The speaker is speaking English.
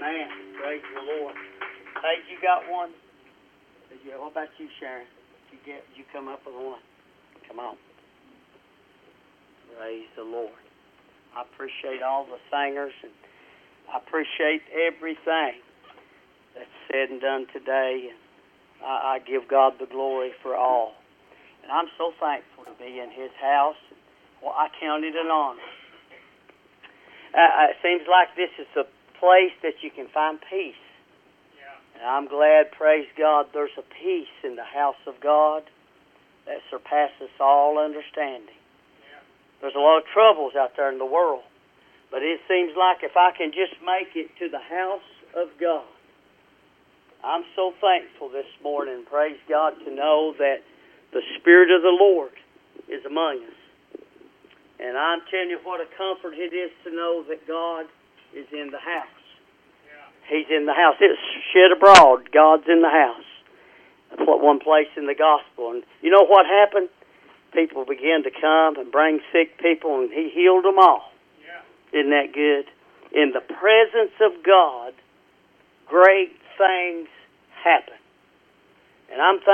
Amen. Praise the Lord. Hey, you got one? What about you, Sharon? Did you come up with one? Come on. Praise the Lord. I appreciate all the singers, and I appreciate everything that's said and done today. I give God the glory for all. And I'm so thankful to be in His house. Well, I count it an honor. It seems like this is a place that you can find peace. Yeah. And I'm glad, praise God, there's a peace in the house of God that surpasses all understanding. Yeah. There's a lot of troubles out there in the world. But it seems like if I can just make it to the house of God, I'm so thankful this morning, praise God, to know that the Spirit of the Lord is among us. And I'm telling you what a comfort it is to know that God is in the house. Yeah. He's in the house. It's shed abroad. God's in the house. That's what one place in the gospel. And you know what happened? People began to come and bring sick people, and He healed them all. Yeah. Isn't that good? In the presence of God, great things happen. And I'm thankful